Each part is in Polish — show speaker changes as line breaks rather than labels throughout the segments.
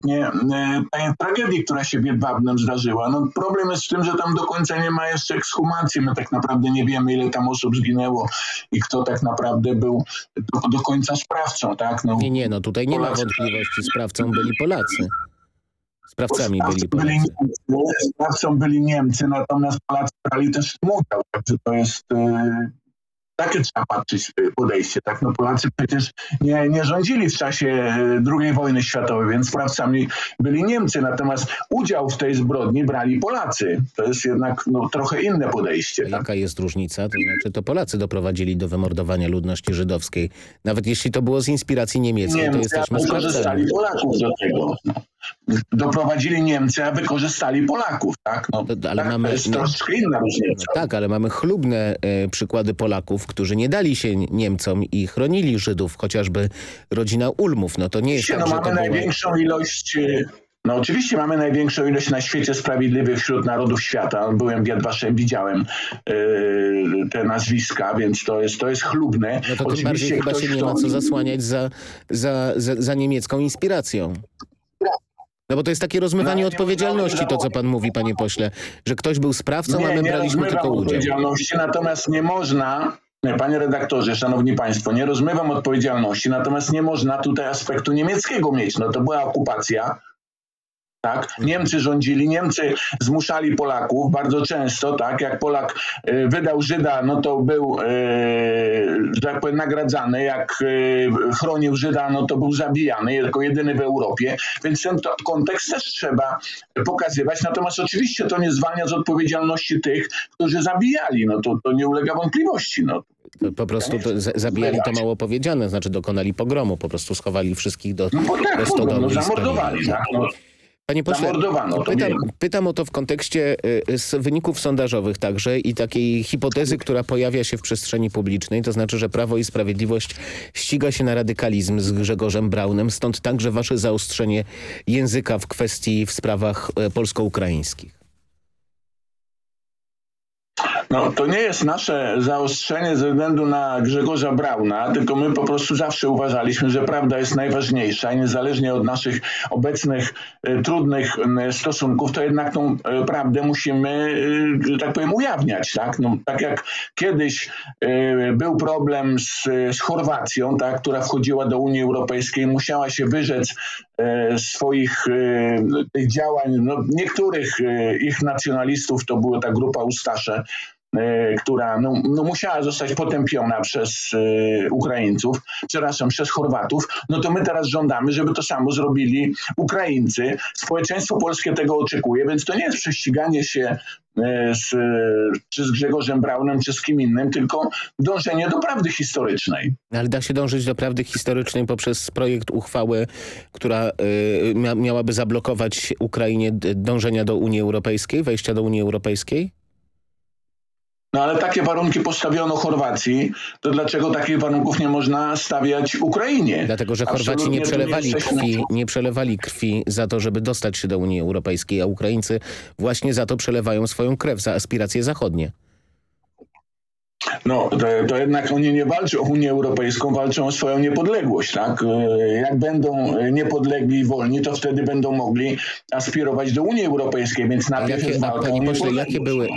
tej tragedii, która się w Jedwabnem zdarzyła. No, problem jest w tym, że tam do końca nie ma jeszcze ekshumacji. My tak naprawdę nie wiemy, ile tam osób zginęło i kto tak naprawdę był do końca sprawcą. Tak? No,
Nie, tutaj nie ma wątpliwości. Sprawcą byli Polacy. Sprawcami byli Polacy.
Sprawcą byli Niemcy, natomiast Polacy brali też w tym udział. Także to jest... Takie trzeba patrzeć podejście. Tak? No Polacy przecież nie rządzili w czasie II wojny światowej, więc sprawcami byli Niemcy, natomiast udział w tej zbrodni brali Polacy. To jest jednak trochę inne podejście. Tak?
Jaka jest różnica? To znaczy to Polacy doprowadzili do wymordowania ludności żydowskiej. Nawet jeśli to było z inspiracji niemieckiej, to jesteśmy
wykorzystali Polaków do tego. Doprowadzili Niemcy, a wykorzystali Polaków. Tak? To jest troszkę inna różnica.
Tak, ale mamy chlubne przykłady Polaków, którzy nie dali się Niemcom i chronili Żydów, chociażby rodzina Ulmów. No to nie jest tak, że
mamy największą ilość... No oczywiście mamy największą ilość na świecie sprawiedliwych wśród narodów świata. Byłem w Yad Vashem, widziałem te nazwiska, więc to jest chlubne.
No to tym bardziej chyba się nie ma co zasłaniać za niemiecką inspiracją. No bo to jest takie rozmywanie odpowiedzialności, to co pan mówi, panie pośle, że ktoś był sprawcą, a my braliśmy tylko udział.
Odpowiedzialności, natomiast nie można, panie redaktorze, szanowni państwo, nie rozmywam odpowiedzialności, natomiast nie można tutaj aspektu niemieckiego mieć. No to była okupacja. Tak? Niemcy rządzili, Niemcy zmuszali Polaków bardzo często, tak? Jak Polak wydał Żyda, no to był, że tak powiem, nagradzany, jak chronił Żyda, no to był zabijany, jako jedyny w Europie, więc ten kontekst też trzeba pokazywać, natomiast oczywiście to nie zwalnia z odpowiedzialności tych, którzy zabijali, no to nie ulega wątpliwości. No.
Po prostu zabijali to mało powiedziane, znaczy dokonali pogromu, po prostu schowali wszystkich do stodoły.
Zamordowali, tak?
Panie pośle, pytam o to w kontekście wyników sondażowych także i takiej hipotezy, która pojawia się w przestrzeni publicznej, to znaczy, że Prawo i Sprawiedliwość ściga się na radykalizm z Grzegorzem Braunem, stąd także wasze zaostrzenie języka w sprawach polsko-ukraińskich.
No, to nie jest nasze zaostrzenie ze względu na Grzegorza Brauna, tylko my po prostu zawsze uważaliśmy, że prawda jest najważniejsza i niezależnie od naszych obecnych trudnych stosunków, to jednak tą prawdę musimy, że tak powiem, ujawniać. Tak, tak jak kiedyś był problem z Chorwacją, tak, która wchodziła do Unii Europejskiej, musiała się wyrzec swoich tych działań, niektórych ich nacjonalistów, to była ta grupa Ustasze, która musiała zostać potępiona przez Ukraińców, przez Chorwatów, no to my teraz żądamy, żeby to samo zrobili Ukraińcy. Społeczeństwo polskie tego oczekuje, więc to nie jest prześciganie się czy z Grzegorzem Braunem, czy z kim innym, tylko dążenie do prawdy historycznej.
Ale da się dążyć do prawdy historycznej poprzez projekt uchwały, która miałaby zablokować Ukrainie dążenia do Unii Europejskiej, wejścia do Unii Europejskiej?
No ale takie warunki postawiono Chorwacji, to dlaczego takich warunków nie można stawiać Ukrainie?
Dlatego, że Chorwaci nie przelewali krwi za to, żeby dostać się do Unii Europejskiej, a Ukraińcy właśnie za to przelewają swoją krew, za aspiracje zachodnie.
No, to jednak oni nie walczą o Unię Europejską, walczą o swoją niepodległość, tak? Jak będą niepodlegli i wolni, to wtedy będą mogli aspirować do Unii Europejskiej, więc najpierw jest walka o niepodległość.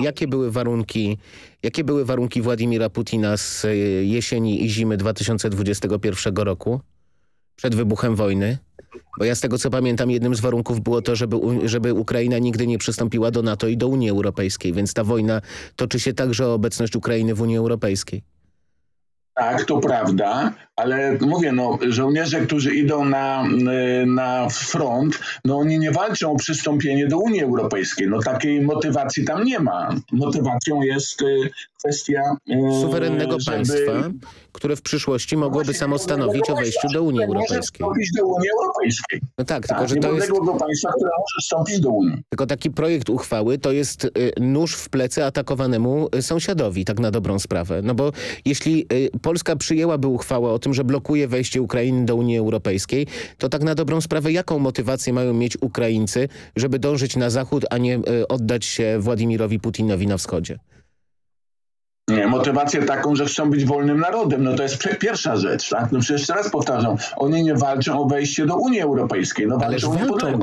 Jakie były warunki Władimira Putina z jesieni i zimy 2021 roku? Przed wybuchem wojny? Bo ja z tego co pamiętam, jednym z warunków było to, żeby Ukraina nigdy nie przystąpiła do NATO i do Unii Europejskiej, więc ta wojna toczy się także o obecność Ukrainy w Unii Europejskiej.
Tak, to prawda, ale mówię, żołnierze, którzy idą na front, oni nie walczą o przystąpienie do Unii Europejskiej. Takiej motywacji tam nie ma. Motywacją jest kwestia
suwerennego państwa, które w przyszłości mogłoby samo stanowić o wejściu do Unii Europejskiej.
Może wstąpić do Unii Europejskiej.
No tak, tylko że to jest
państwa, które może wstąpić do Unii.
Tylko taki projekt uchwały to jest nóż w plecy atakowanemu sąsiadowi, tak na dobrą sprawę. No bo jeśli Polska przyjęłaby uchwałę o tym, że blokuje wejście Ukrainy do Unii Europejskiej, to tak na dobrą sprawę jaką motywację mają mieć Ukraińcy, żeby dążyć na zachód, a nie oddać się Władimirowi Putinowi na wschodzie?
Nie, motywację taką, że chcą być wolnym narodem. No to jest pierwsza rzecz, tak? No przecież jeszcze raz powtarzam, oni nie walczą o wejście do Unii Europejskiej, no walczą o niepodległość.